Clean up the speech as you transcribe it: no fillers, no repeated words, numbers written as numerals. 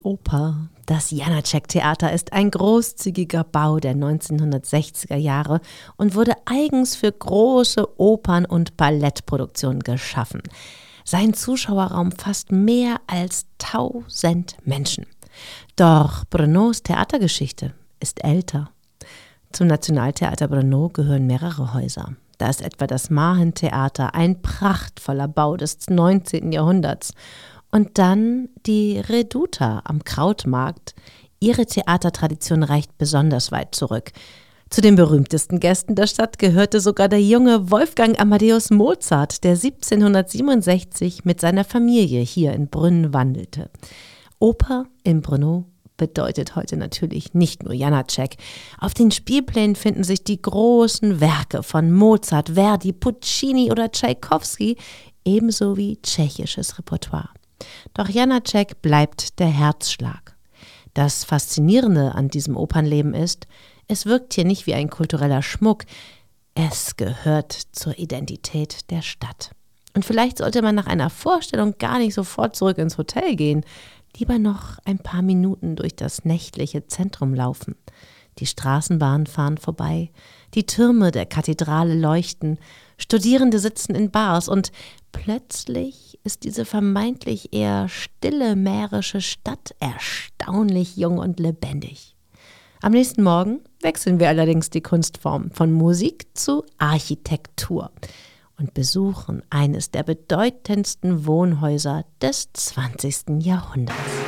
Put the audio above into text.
Oper. Das Janáček-Theater ist ein großzügiger Bau der 1960er Jahre und wurde eigens für große Opern- und Ballettproduktionen geschaffen. Sein Zuschauerraum fasst mehr als 1000 Menschen. Doch Brnos Theatergeschichte ist älter. Zum Nationaltheater Brno gehören mehrere Häuser. Da ist etwa das Mahentheater, ein prachtvoller Bau des 19. Jahrhunderts. Und dann die Reduta am Krautmarkt. Ihre Theatertradition reicht besonders weit zurück. Zu den berühmtesten Gästen der Stadt gehörte sogar der junge Wolfgang Amadeus Mozart, der 1767 mit seiner Familie hier in Brünn wandelte. Oper in Brno bedeutet heute natürlich nicht nur Janáček. Auf den Spielplänen finden sich die großen Werke von Mozart, Verdi, Puccini oder Tschaikowski, ebenso wie tschechisches Repertoire. Doch Janáček bleibt der Herzschlag. Das Faszinierende an diesem Opernleben ist, es wirkt hier nicht wie ein kultureller Schmuck, es gehört zur Identität der Stadt. Und vielleicht sollte man nach einer Vorstellung gar nicht sofort zurück ins Hotel gehen, lieber noch ein paar Minuten durch das nächtliche Zentrum laufen. Die Straßenbahnen fahren vorbei, die Türme der Kathedrale leuchten, Studierende sitzen in Bars und plötzlich ist diese vermeintlich eher stille mährische Stadt erstaunlich jung und lebendig. Am nächsten Morgen wechseln wir allerdings die Kunstform von Musik zu Architektur und besuchen eines der bedeutendsten Wohnhäuser des 20. Jahrhunderts.